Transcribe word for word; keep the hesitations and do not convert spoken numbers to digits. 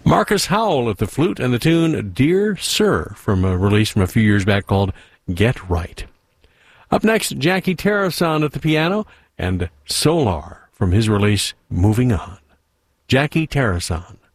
Marcus Howell at the flute and the tune Dear Sir from a release from a few years back called Get Right. Up next, Jackie Terrason at the piano and Solar from his release Moving On. Jackie Terrason.